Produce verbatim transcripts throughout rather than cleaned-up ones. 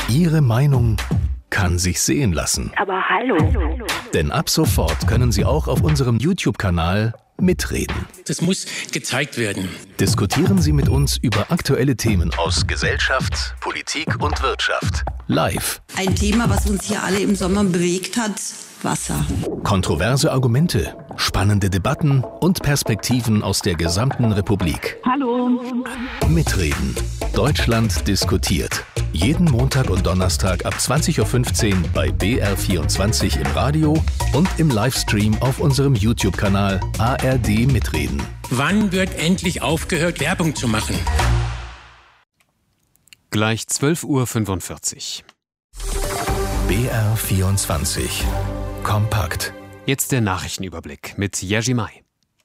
Ihre Meinung kann sich sehen lassen. Aber hallo. Denn ab sofort können Sie auch auf unserem YouTube-Kanal mitreden. Das muss gezeigt werden. Diskutieren Sie mit uns über aktuelle Themen aus Gesellschaft, Politik und Wirtschaft. Live. Ein Thema, was uns hier alle im Sommer bewegt hat: Wasser. Kontroverse Argumente, spannende Debatten und Perspektiven aus der gesamten Republik. Hallo. Mitreden. Deutschland diskutiert. Jeden Montag und Donnerstag ab zwanzig Uhr fünfzehn bei B R vierundzwanzig im Radio und im Livestream auf unserem YouTube-Kanal A R D Mitreden. Wann wird endlich aufgehört, Werbung zu machen? Gleich zwölf Uhr fünfundvierzig. B R vierundzwanzig. Kompakt. Jetzt der Nachrichtenüberblick mit Jerzy May.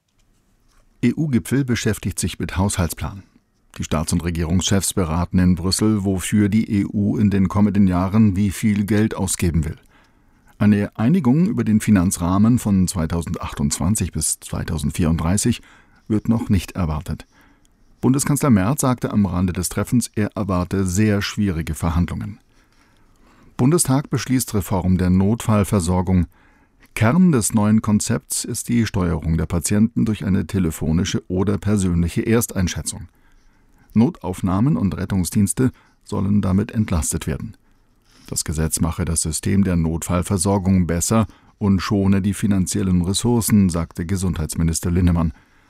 E U-Gipfel beschäftigt sich mit Haushaltsplan. Die Staats- und Regierungschefs beraten in Brüssel, wofür die E U in den kommenden Jahren wie viel Geld ausgeben will. Eine Einigung über den Finanzrahmen von zweitausendachtundzwanzig bis zweitausendvierunddreißig wird noch nicht erwartet. Bundeskanzler Merz sagte am Rande des Treffens, er erwarte sehr schwierige Verhandlungen. Bundestag beschließt Reform der Notfallversorgung. Kern des neuen Konzepts ist die Steuerung der Patienten durch eine telefonische oder persönliche Ersteinschätzung. Notaufnahmen und Rettungsdienste sollen damit entlastet werden. Das Gesetz mache das System der Notfallversorgung besser und schone die finanziellen Ressourcen, sagte Gesundheitsminister Linnemann.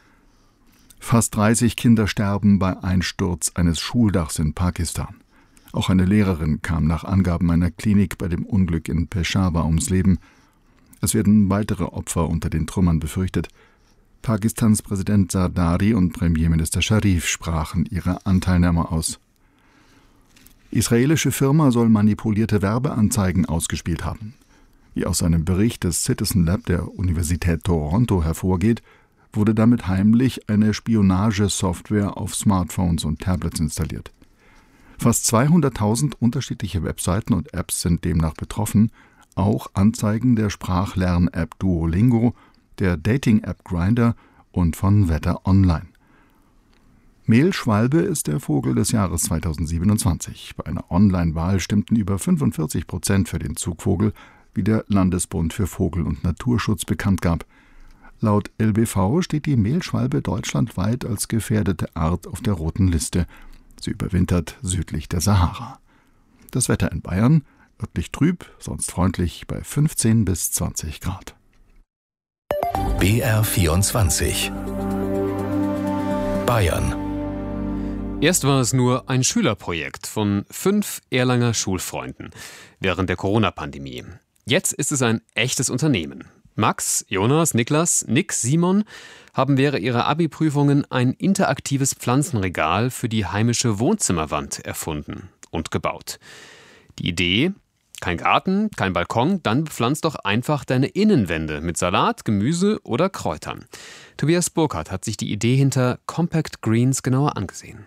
Fast dreißig Kinder sterben bei Einsturz eines Schuldachs in Pakistan. Auch eine Lehrerin kam nach Angaben einer Klinik bei dem Unglück in Peshawar ums Leben. Es werden weitere Opfer unter den Trümmern befürchtet. Pakistans Präsident Zardari und Premierminister Sharif sprachen ihre Anteilnahme aus. Israelische Firma soll manipulierte Werbeanzeigen ausgespielt haben. Wie aus einem Bericht des Citizen Lab der Universität Toronto hervorgeht, wurde damit heimlich eine Spionagesoftware auf Smartphones und Tablets installiert. Fast zweihunderttausend unterschiedliche Webseiten und Apps sind demnach betroffen, auch Anzeigen der Sprachlern-App Duolingo, der Dating-App Grindr und von Wetter Online. Mehlschwalbe ist der Vogel des Jahres zweitausendsiebenundzwanzig. Bei einer Online-Wahl stimmten über fünfundvierzig Prozent für den Zugvogel, wie der Landesbund für Vogel- und Naturschutz bekannt gab. Laut L B V steht die Mehlschwalbe deutschlandweit als gefährdete Art auf der roten Liste. Sie überwintert südlich der Sahara. Das Wetter in Bayern: örtlich trüb, sonst freundlich bei fünfzehn bis zwanzig Grad. B R vierundzwanzig. Bayern. Erst war es nur ein Schülerprojekt von fünf Erlanger Schulfreunden während der Corona-Pandemie. Jetzt ist es ein echtes Unternehmen. Max, Jonas, Niklas, Nick, Simon haben während ihrer Abi-Prüfungen ein interaktives Pflanzenregal für die heimische Wohnzimmerwand erfunden und gebaut. Die Idee: kein Garten, kein Balkon, dann bepflanz doch einfach deine Innenwände mit Salat, Gemüse oder Kräutern. Tobias Burkhardt hat sich die Idee hinter Compact Greens genauer angesehen.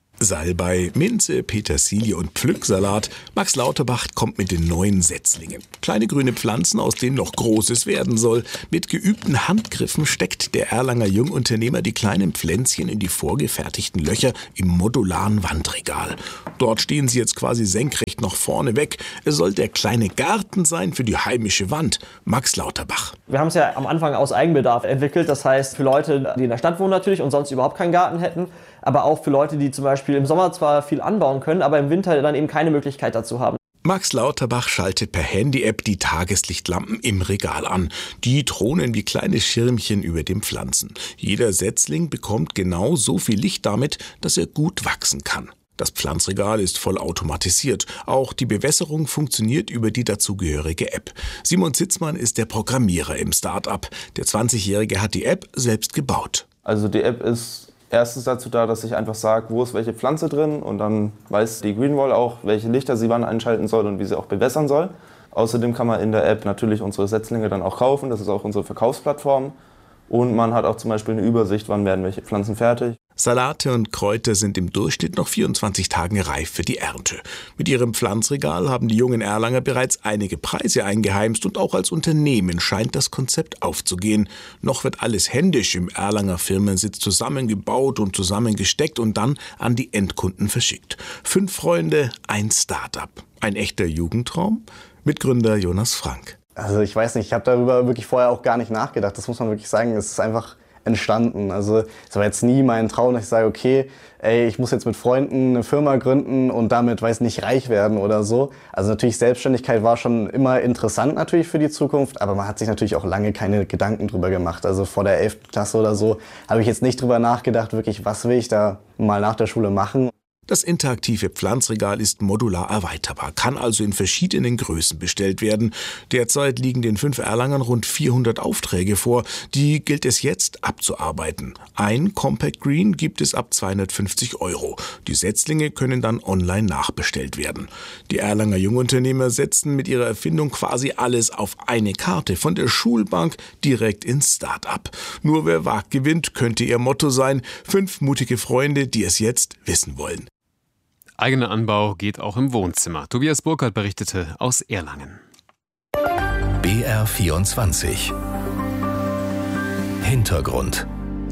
Salbei, Minze, Petersilie und Pflücksalat. Max Lauterbach kommt mit den neuen Setzlingen. Kleine grüne Pflanzen, aus denen noch Großes werden soll. Mit geübten Handgriffen steckt der Erlanger Jungunternehmer die kleinen Pflänzchen in die vorgefertigten Löcher im modularen Wandregal. Dort stehen sie jetzt quasi senkrecht nach vorne weg. Es soll der kleine Garten sein für die heimische Wand. Max Lauterbach. Wir haben es ja am Anfang aus Eigenbedarf entwickelt. Das heißt, für Leute, die in der Stadt wohnen natürlich und sonst überhaupt keinen Garten hätten, aber auch für Leute, die zum Beispiel im Sommer zwar viel anbauen können, aber im Winter dann eben keine Möglichkeit dazu haben. Max Lauterbach schaltet per Handy-App die Tageslichtlampen im Regal an. Die thronen wie kleine Schirmchen über den Pflanzen. Jeder Setzling bekommt genau so viel Licht damit, dass er gut wachsen kann. Das Pflanzregal ist voll automatisiert. Auch die Bewässerung funktioniert über die dazugehörige App. Simon Zitzmann ist der Programmierer im Start-up. Der zwanzigjährige hat die App selbst gebaut. Also die App ist erstens dazu da, dass ich einfach sage, wo ist welche Pflanze drin, und dann weiß die Greenwall auch, welche Lichter sie wann einschalten soll und wie sie auch bewässern soll. Außerdem kann man in der App natürlich unsere Setzlinge dann auch kaufen, das ist auch unsere Verkaufsplattform. Und man hat auch zum Beispiel eine Übersicht, wann werden welche Pflanzen fertig. Salate und Kräuter sind im Durchschnitt noch vierundzwanzig Tagen reif für die Ernte. Mit ihrem Pflanzregal haben die jungen Erlanger bereits einige Preise eingeheimst und auch als Unternehmen scheint das Konzept aufzugehen. Noch wird alles händisch im Erlanger Firmensitz zusammengebaut und zusammengesteckt und dann an die Endkunden verschickt. Fünf Freunde, ein Start-up. Ein echter Jugendtraum? Mitgründer Jonas Frank. Also ich weiß nicht, ich habe darüber wirklich vorher auch gar nicht nachgedacht. Das muss man wirklich sagen, es ist einfach entstanden. Also es war jetzt nie mein Traum, dass ich sage, okay, ey, ich muss jetzt mit Freunden eine Firma gründen und damit, weiß nicht, reich werden oder so. Also natürlich, Selbstständigkeit war schon immer interessant natürlich für die Zukunft, aber man hat sich natürlich auch lange keine Gedanken drüber gemacht. Also vor der elften Klasse oder so habe ich jetzt nicht drüber nachgedacht, wirklich, was will ich da mal nach der Schule machen. Das interaktive Pflanzregal ist modular erweiterbar, kann also in verschiedenen Größen bestellt werden. Derzeit liegen den fünf Erlangern rund vierhundert Aufträge vor, die gilt es jetzt abzuarbeiten. Ein Compact Green gibt es ab zweihundertfünfzig Euro. Die Setzlinge können dann online nachbestellt werden. Die Erlanger Jungunternehmer setzen mit ihrer Erfindung quasi alles auf eine Karte, von der Schulbank direkt ins Start-up. Nur wer wagt, gewinnt, könnte ihr Motto sein. Fünf mutige Freunde, die es jetzt wissen wollen. Eigener Anbau geht auch im Wohnzimmer. Tobias Burkhardt berichtete aus Erlangen. B R vierundzwanzig Hintergrund.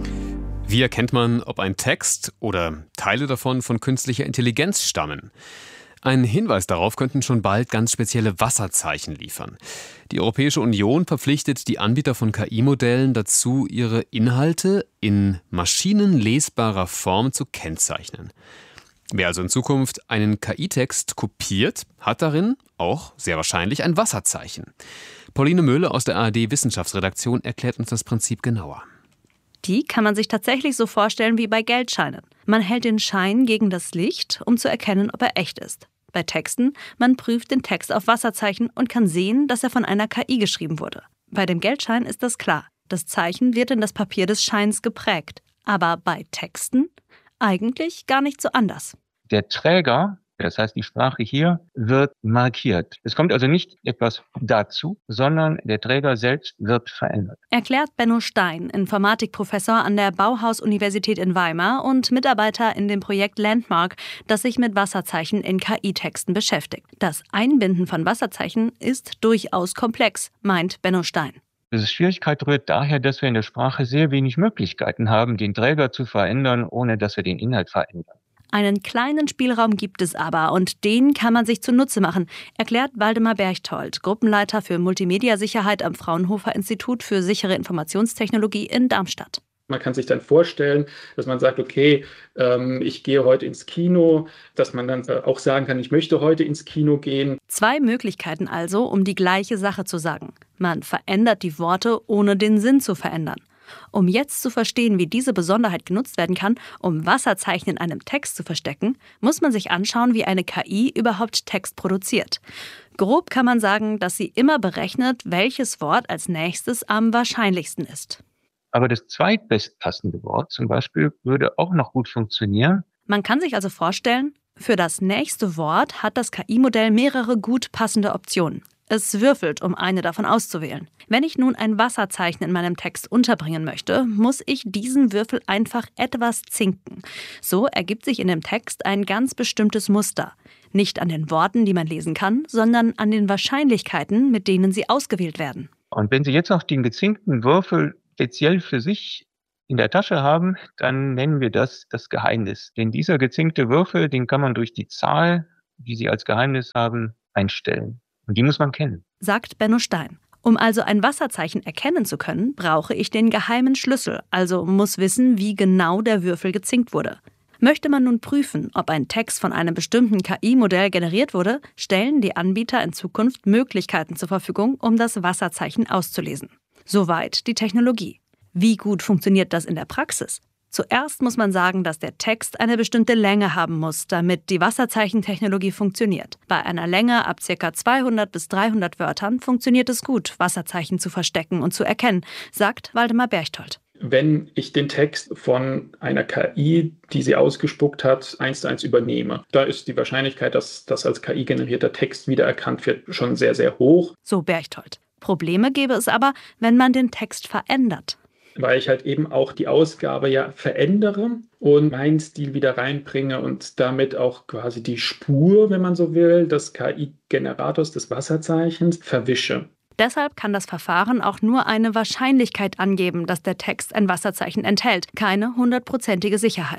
Wie erkennt man, ob ein Text oder Teile davon von künstlicher Intelligenz stammen? Ein Hinweis darauf könnten schon bald ganz spezielle Wasserzeichen liefern. Die Europäische Union verpflichtet die Anbieter von K I-Modellen dazu, ihre Inhalte in maschinenlesbarer Form zu kennzeichnen. Wer also in Zukunft einen K I-Text kopiert, hat darin auch sehr wahrscheinlich ein Wasserzeichen. Pauline Möhle aus der A R D-Wissenschaftsredaktion erklärt uns das Prinzip genauer. Die kann man sich tatsächlich so vorstellen wie bei Geldscheinen. Man hält den Schein gegen das Licht, um zu erkennen, ob er echt ist. Bei Texten, man prüft den Text auf Wasserzeichen und kann sehen, dass er von einer K I geschrieben wurde. Bei dem Geldschein ist das klar. Das Zeichen wird in das Papier des Scheins geprägt. Aber bei Texten eigentlich gar nicht so anders. Der Träger, das heißt die Sprache hier, wird markiert. Es kommt also nicht etwas dazu, sondern der Träger selbst wird verändert. Erklärt Benno Stein, Informatikprofessor an der Bauhaus-Universität in Weimar und Mitarbeiter in dem Projekt Landmark, das sich mit Wasserzeichen in K I-Texten beschäftigt. Das Einbinden von Wasserzeichen ist durchaus komplex, meint Benno Stein. Diese Schwierigkeit rührt daher, dass wir in der Sprache sehr wenig Möglichkeiten haben, den Träger zu verändern, ohne dass wir den Inhalt verändern. Einen kleinen Spielraum gibt es aber und den kann man sich zunutze machen, erklärt Waldemar Berchtold, Gruppenleiter für Multimedia-Sicherheit am Fraunhofer Institut für sichere Informationstechnologie in Darmstadt. Man kann sich dann vorstellen, dass man sagt, okay, ähm, ich gehe heute ins Kino, dass man dann äh, auch sagen kann, ich möchte heute ins Kino gehen. Zwei Möglichkeiten also, um die gleiche Sache zu sagen. Man verändert die Worte, ohne den Sinn zu verändern. Um jetzt zu verstehen, wie diese Besonderheit genutzt werden kann, um Wasserzeichen in einem Text zu verstecken, muss man sich anschauen, wie eine K I überhaupt Text produziert. Grob kann man sagen, dass sie immer berechnet, welches Wort als nächstes am wahrscheinlichsten ist. Aber das zweitbestpassende Wort zum Beispiel würde auch noch gut funktionieren. Man kann sich also vorstellen, für das nächste Wort hat das K I-Modell mehrere gut passende Optionen. Es würfelt, um eine davon auszuwählen. Wenn ich nun ein Wasserzeichen in meinem Text unterbringen möchte, muss ich diesen Würfel einfach etwas zinken. So ergibt sich in dem Text ein ganz bestimmtes Muster. Nicht an den Worten, die man lesen kann, sondern an den Wahrscheinlichkeiten, mit denen sie ausgewählt werden. Und wenn Sie jetzt noch den gezinkten Würfel speziell für sich in der Tasche haben, dann nennen wir das das Geheimnis. Denn dieser gezinkte Würfel, den kann man durch die Zahl, die Sie als Geheimnis haben, einstellen. Und die muss man kennen. Sagt Benno Stein. Um also ein Wasserzeichen erkennen zu können, brauche ich den geheimen Schlüssel, also muss wissen, wie genau der Würfel gezinkt wurde. Möchte man nun prüfen, ob ein Text von einem bestimmten K I-Modell generiert wurde, stellen die Anbieter in Zukunft Möglichkeiten zur Verfügung, um das Wasserzeichen auszulesen. Soweit die Technologie. Wie gut funktioniert das in der Praxis? Zuerst muss man sagen, dass der Text eine bestimmte Länge haben muss, damit die Wasserzeichentechnologie funktioniert. Bei einer Länge ab ca. zweihundert bis dreihundert Wörtern funktioniert es gut, Wasserzeichen zu verstecken und zu erkennen, sagt Waldemar Berchtold. Wenn ich den Text von einer K I, die sie ausgespuckt hat, eins zu eins übernehme, da ist die Wahrscheinlichkeit, dass das als K I-generierter Text wiedererkannt wird, schon sehr, sehr hoch. So Berchtold. Probleme gäbe es aber, wenn man den Text verändert. Weil ich halt eben auch die Ausgabe ja verändere und meinen Stil wieder reinbringe und damit auch quasi die Spur, wenn man so will, des K I-Generators, des Wasserzeichens verwische. Deshalb kann das Verfahren auch nur eine Wahrscheinlichkeit angeben, dass der Text ein Wasserzeichen enthält, keine hundertprozentige Sicherheit.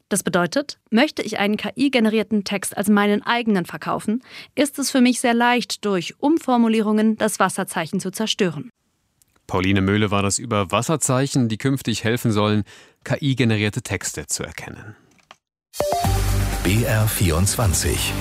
Das bedeutet, möchte ich einen K I-generierten Text als meinen eigenen verkaufen, ist es für mich sehr leicht, durch Umformulierungen das Wasserzeichen zu zerstören. Pauline Möhle war das über Wasserzeichen, die künftig helfen sollen, K I-generierte Texte zu erkennen. B R vierundzwanzig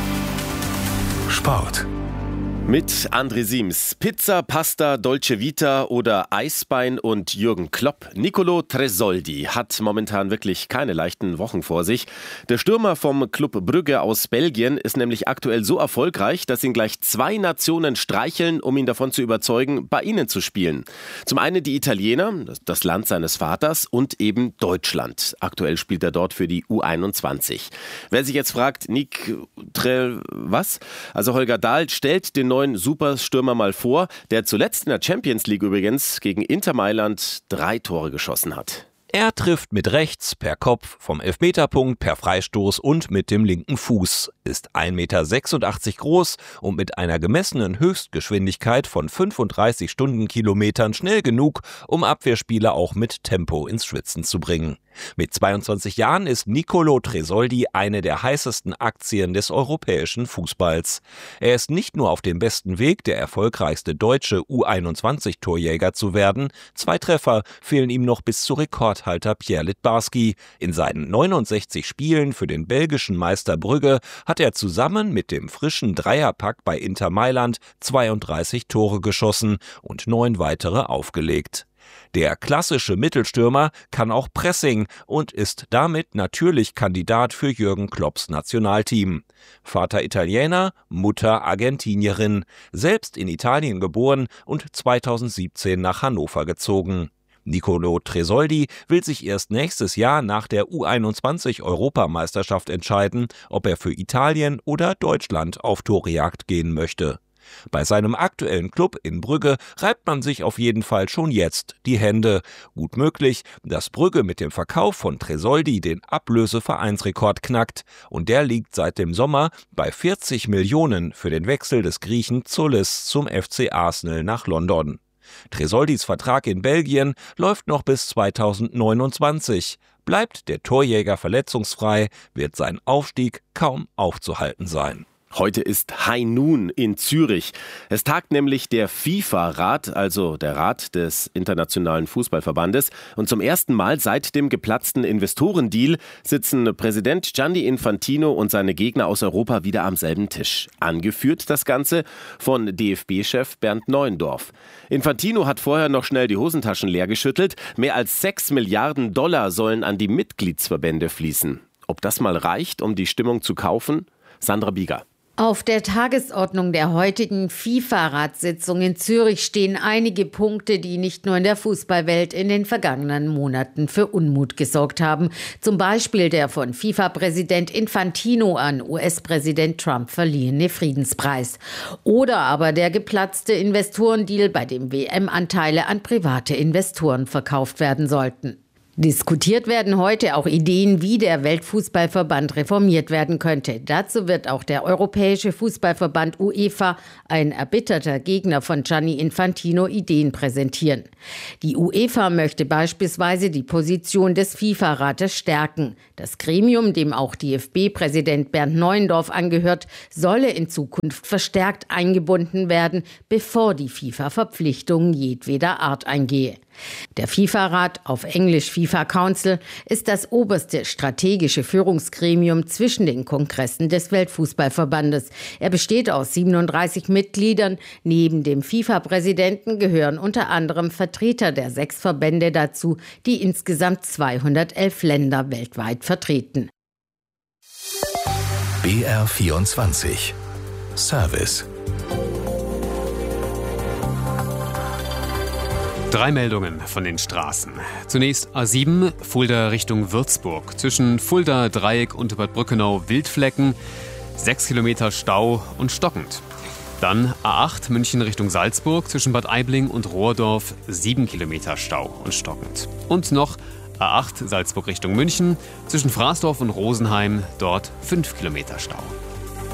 Sport. Mit André Siems, Pizza, Pasta, Dolce Vita oder Eisbein und Jürgen Klopp. Nicolo Tresoldi hat momentan wirklich keine leichten Wochen vor sich. Der Stürmer vom Club Brugge aus Belgien ist nämlich aktuell so erfolgreich, dass ihn gleich zwei Nationen streicheln, um ihn davon zu überzeugen, bei ihnen zu spielen. Zum einen die Italiener, das Land seines Vaters, und eben Deutschland. Aktuell spielt er dort für die U einundzwanzig. Wer sich jetzt fragt, Nick Tre... was? Also Holger Dahl stellt den neuen Superstürmer mal vor, der zuletzt in der Champions League übrigens gegen Inter Mailand drei Tore geschossen hat. Er trifft mit rechts, per Kopf, vom Elfmeterpunkt, per Freistoß und mit dem linken Fuß, ist ein Meter sechsundachtzig groß und mit einer gemessenen Höchstgeschwindigkeit von fünfunddreißig Stundenkilometern schnell genug, um Abwehrspieler auch mit Tempo ins Schwitzen zu bringen. Mit zweiundzwanzig Jahren ist Nicolo Tresoldi eine der heißesten Aktien des europäischen Fußballs. Er ist nicht nur auf dem besten Weg, der erfolgreichste deutsche U einundzwanzig-Torjäger zu werden, zwei Treffer fehlen ihm noch bis zu Rekordhalter Pierre Littbarski. In seinen neunundsechzig Spielen für den belgischen Meister Brugge hat er zusammen mit dem frischen Dreierpack bei Inter Mailand zweiunddreißig Tore geschossen und neun weitere aufgelegt. Der klassische Mittelstürmer kann auch Pressing und ist damit natürlich Kandidat für Jürgen Klopps Nationalteam. Vater Italiener, Mutter Argentinierin, selbst in Italien geboren und zweitausendsiebzehn nach Hannover gezogen. Nicolo Tresoldi will sich erst nächstes Jahr nach der U einundzwanzig-Europameisterschaft entscheiden, ob er für Italien oder Deutschland auf Torejagd gehen möchte. Bei seinem aktuellen Club in Brugge reibt man sich auf jeden Fall schon jetzt die Hände. Gut möglich, dass Brugge mit dem Verkauf von Tresoldi den Ablösevereinsrekord knackt. Und der liegt seit dem Sommer bei vierzig Millionen für den Wechsel des Griechen Zoulis zum F C Arsenal nach London. Tresoldis Vertrag in Belgien läuft noch bis zweitausendneunundzwanzig. Bleibt der Torjäger verletzungsfrei, wird sein Aufstieg kaum aufzuhalten sein. Heute ist High Noon in Zürich. Es tagt nämlich der FIFA-Rat, also der Rat des Internationalen Fußballverbandes. Und zum ersten Mal seit dem geplatzten Investorendeal sitzen Präsident Gianni Infantino und seine Gegner aus Europa wieder am selben Tisch. Angeführt das Ganze von D F B-Chef Bernd Neuendorf. Infantino hat vorher noch schnell die Hosentaschen leer geschüttelt. Mehr als sechs Milliarden Dollar sollen an die Mitgliedsverbände fließen. Ob das mal reicht, um die Stimmung zu kaufen? Sandra Bieger. Auf der Tagesordnung der heutigen FIFA-Ratssitzung in Zürich stehen einige Punkte, die nicht nur in der Fußballwelt in den vergangenen Monaten für Unmut gesorgt haben. Zum Beispiel der von FIFA-Präsident Infantino an U S-Präsident Trump verliehene Friedenspreis. Oder aber der geplatzte Investorendeal, bei dem W M-Anteile an private Investoren verkauft werden sollten. Diskutiert werden heute auch Ideen, wie der Weltfußballverband reformiert werden könnte. Dazu wird auch der Europäische Fußballverband UEFA, ein erbitterter Gegner von Gianni Infantino, Ideen präsentieren. Die UEFA möchte beispielsweise die Position des FIFA-Rates stärken. Das Gremium, dem auch D F B-Präsident Bernd Neuendorf angehört, solle in Zukunft verstärkt eingebunden werden, bevor die FIFA Verpflichtungen jedweder Art eingehe. Der FIFA-Rat, auf Englisch FIFA Council, ist das oberste strategische Führungsgremium zwischen den Kongressen des Weltfußballverbandes. Er besteht aus siebenunddreißig Mitgliedern. Neben dem FIFA-Präsidenten gehören unter anderem Vertreter der sechs Verbände dazu, die insgesamt zweihundertelf Länder weltweit vertreten. B R vierundzwanzig Service. Drei Meldungen von den Straßen. Zunächst A sieben, Fulda Richtung Würzburg. Zwischen Fulda, Dreieck und Bad Brückenau Wildflecken. Sechs Kilometer Stau und stockend. Dann A acht, München Richtung Salzburg. Zwischen Bad Aibling und Rohrdorf. Sieben Kilometer Stau und stockend. Und noch A acht, Salzburg Richtung München. Zwischen Fraßdorf und Rosenheim. Dort fünf Kilometer Stau.